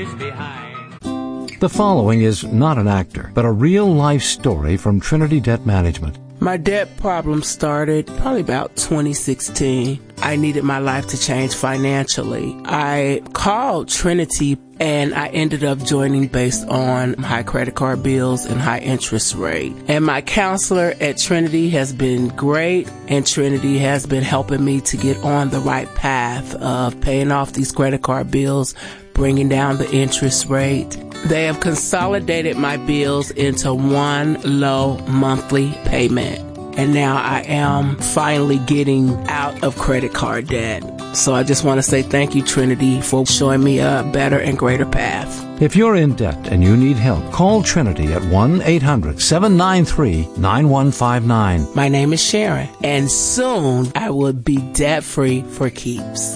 The following is not an actor, but a real-life story from Trinity Debt Management. My debt problem started probably about 2016. I needed my life to change financially. I called Trinity and I ended up joining based on high credit card bills and high interest rate. And my counselor at Trinity has been great, and Trinity has been helping me to get on the right path of paying off these credit card bills, bringing down the interest rate. They have consolidated my bills into one low monthly payment. And now I am finally getting out of credit card debt. So I just want to say thank you, Trinity, for showing me a better and greater path. If you're in debt and you need help, call Trinity at 1-800-793-9159. My name is Sharon, and soon I will be debt-free for keeps.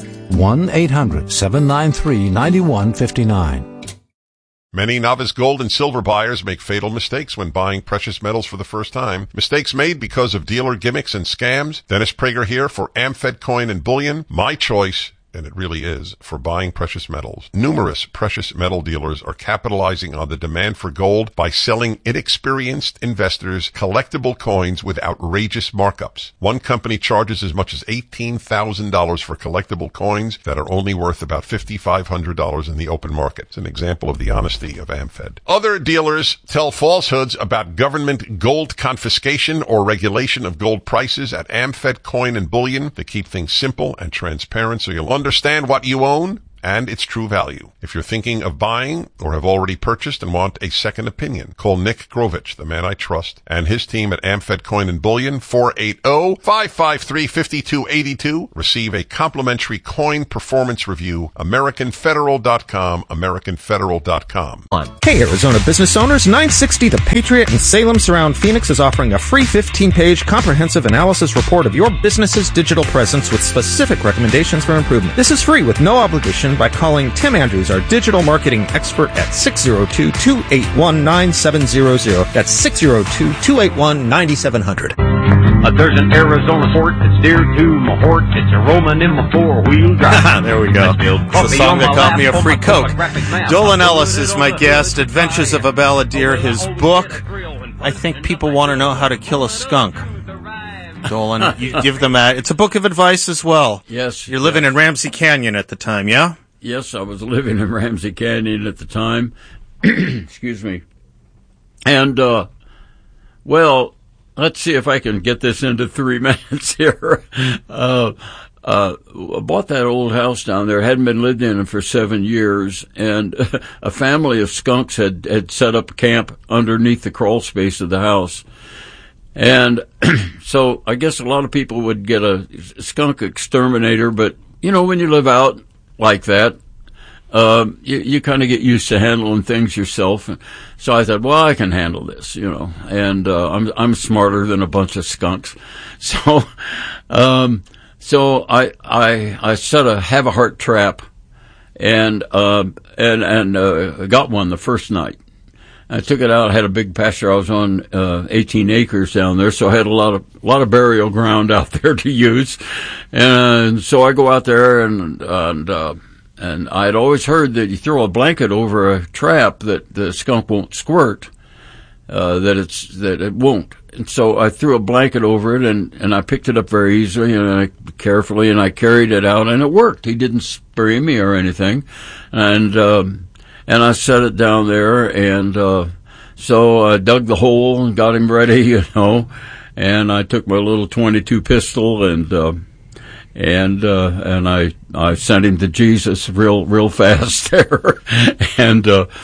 1-800-793-9159. Many novice gold and silver buyers make fatal mistakes when buying precious metals for the first time. Mistakes made because of dealer gimmicks and scams. Dennis Prager here for Amfed Coin and Bullion. My choice, and it really is, for buying precious metals. Numerous precious metal dealers are capitalizing on the demand for gold by selling inexperienced investors collectible coins with outrageous markups. One company charges as much as $18,000 for collectible coins that are only worth about $5,500 in the open market. It's an example of the honesty of Amfed. Other dealers tell falsehoods about government gold confiscation or regulation of gold prices at Amfed Coin and Bullion to keep things simple and transparent so you'll understand what you own and its true value. If you're thinking of buying or have already purchased and want a second opinion, call Nick Grovich, the man I trust, and his team at Amfed Coin and Bullion, 480-553-5282. Receive a complimentary coin performance review, AmericanFederal.com, AmericanFederal.com. Hey, Arizona business owners, 960 The Patriot in Salem Surround Phoenix is offering a free 15-page comprehensive analysis report of your business's digital presence with specific recommendations for improvement. This is free with no obligation by calling Tim Andrews, our digital marketing expert, at 602-281-9700. That's 602-281-9700. There's an Arizona sport that's dear to my heart. It's a Roman in my four-wheel drive. There we go. It's a song that got me a free Coke. Dolan Ellis is my guest. Adventures of a Balladeer. His book. I think people want to know how to kill a skunk. Dolan, you give them that. It's a book of advice as well. Yes. You're living in Ramsey Canyon at the time, yeah? Yes, I was living in Ramsey Canyon at the time. Excuse me. And, well, let's see if I can get this into 3 minutes here. I bought that old house down there. Hadn't been lived in it for 7 years, and a family of skunks had set up camp underneath the crawl space of the house. And so I guess a lot of people would get a skunk exterminator, but, you know, when you live out like that, you kind of get used to handling things yourself. So I thought, well, I can handle this, you know, and I'm smarter than a bunch of skunks. So I set a have-a-heart trap and got one the first night. I took it out. I had a big pasture. I was on 18 acres down there, so I had a lot of burial ground out there to use. And so I go out there, and I'd always heard that you throw a blanket over a trap that the skunk won't squirt, that it won't. And so I threw a blanket over it, and I picked it up very easily and carefully, and I carried it out, and it worked. He didn't spray me or anything, and I set it down there, and so I dug the hole and got him ready, you know, and I took my little .22 pistol and I sent him to Jesus real fast there, and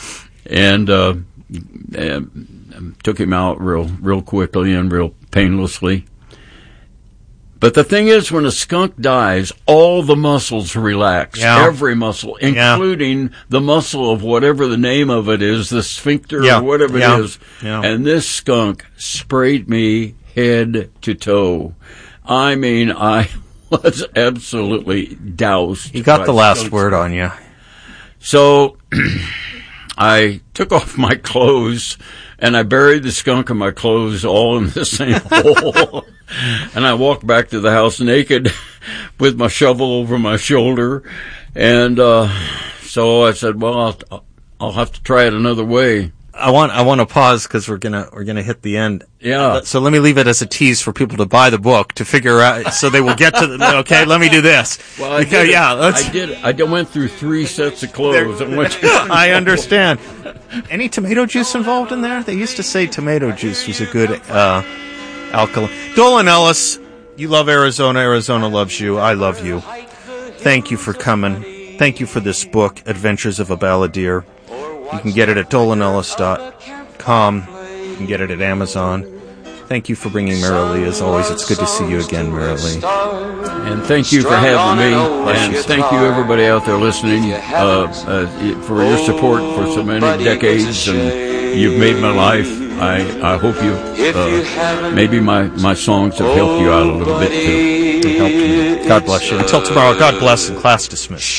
took him out real quickly and real painlessly. But the thing is, when a skunk dies, all the muscles relax. Yeah. Every muscle, including the muscle of whatever the name of it is, the sphincter or whatever it is. Yeah. And this skunk sprayed me head to toe. I mean, I was absolutely doused. He got the last word on you. So I took off my clothes, and I buried the skunk and my clothes all in the same hole. And I walked back to the house naked with my shovel over my shoulder. And so I said, well, I'll have to try it another way. I want to pause because we're gonna hit the end. Yeah. So let me leave it as a tease for people to buy the book to figure out, so they will get to the. Okay, let me do this. Well, I went through 3 sets of clothes. I understand. Any tomato juice involved in there? They used to say tomato juice was a good alkaline. Dolan Ellis, you love Arizona. Arizona loves you. I love you. Thank you for coming. Thank you for this book, Adventures of a Balladeer. You can get it at dolanellis.com. You can get it at Amazon. Thank you for bringing Marilee. As always, it's good to see you again, Marilee. And thank you for having me. And thank you, everybody out there listening, for your support for so many decades. And you've made my life. I hope you maybe my songs have helped you out a little bit too. It helped me. God bless you. Until tomorrow, God bless and class dismissed.